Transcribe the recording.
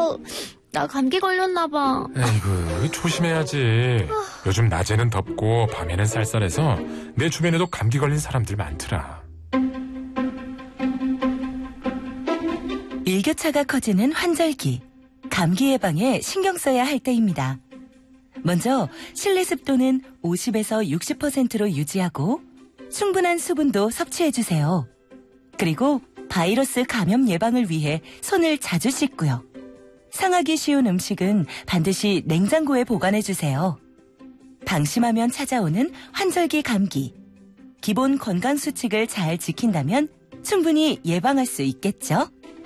나 감기 걸렸나 봐. 에이구, 조심해야지. 요즘 낮에는 덥고 밤에는 쌀쌀해서 내 주변에도 감기 걸린 사람들 많더라. 일교차가 커지는 환절기. 감기 예방에 신경 써야 할 때입니다. 먼저 실내 습도는 50에서 60%로 유지하고 충분한 수분도 섭취해주세요. 그리고 바이러스 감염 예방을 위해 손을 자주 씻고요. 상하기 쉬운 음식은 반드시 냉장고에 보관해주세요. 방심하면 찾아오는 환절기 감기. 기본 건강 수칙을 잘 지킨다면 충분히 예방할 수 있겠죠?